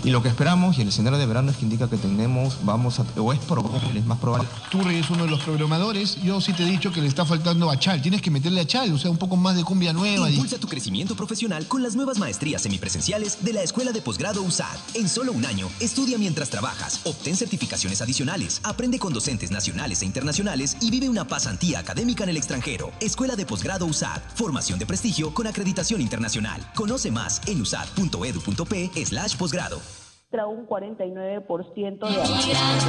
Y lo que esperamos, y el escenario de verano es que indica que tenemos, es más probable. Turri es uno de los programadores. Yo sí te he dicho que le está faltando a Chal. Tienes que meterle a Chal, o sea, un poco más de cumbia nueva. Impulsa tu crecimiento profesional con las nuevas maestrías semipresenciales de la Escuela de Posgrado USAD. En solo un año, estudia mientras trabajas, obtén certificaciones adicionales, aprende con docentes nacionales e internacionales y vive una pasantía académica en el extranjero. Escuela de Posgrado USAD. Formación de prestigio con acreditación internacional. Conoce más en usad.edu.p/posgrado. Un 49% de avance.